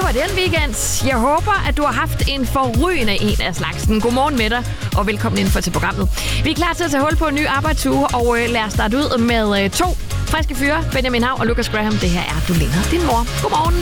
var den weekend. Jeg håber, at du har haft en forrygende en af slagsen. Godmorgen med dig, og velkommen indenfor til programmet. Vi er klar til at tage hul på en ny arbejdsuge, og lad os starte ud med 2 friske fyre. Benjamin Hav og Lucas Graham. Det her er Du ligner din mor. Godmorgen.